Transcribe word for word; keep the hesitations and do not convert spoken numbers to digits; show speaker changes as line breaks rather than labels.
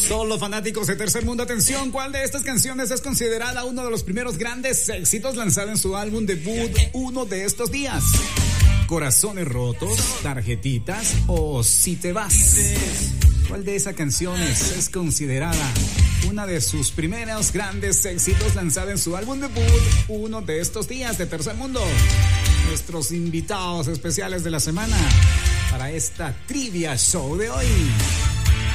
Todos los fanáticos de Tercer Mundo, atención, ¿cuál de estas canciones es considerada uno de los primeros grandes éxitos lanzado en su álbum debut uno de estos días? ¿Corazones rotos, tarjetitas o Si te vas? ¿Cuál de esas canciones es considerada una de sus primeros grandes éxitos lanzada en su álbum debut uno de estos días de Tercer Mundo? Nuestros invitados especiales de la semana para esta trivia show de hoy.